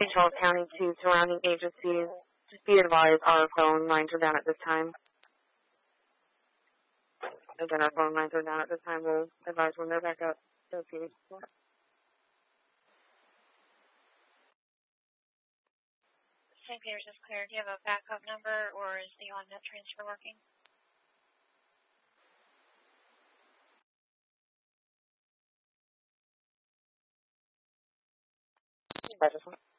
Charles County to surrounding agencies. Just be advised our phone lines are down at this time. Again, our phone lines are down at this time. We'll advise when they're back up. Okay. St. Peter's is clear. Do you have a backup number, or is the on-net transfer working? That's just one.